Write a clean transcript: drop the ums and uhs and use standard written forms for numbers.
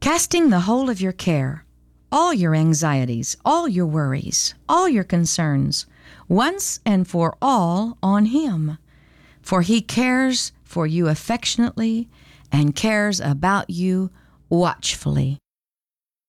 casting the whole of your care, all your anxieties, all your worries, all your concerns, once and for all on Him. For He cares for you affectionately and cares about you watchfully.